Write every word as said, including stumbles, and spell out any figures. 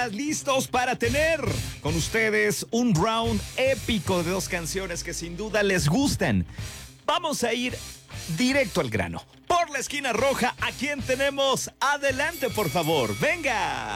listas, listos para tener con ustedes un round épico de dos canciones que sin duda les gustan. Vamos a ir directo al grano. Por la esquina roja, ¿a quién tenemos? Adelante, por favor. ¡Venga!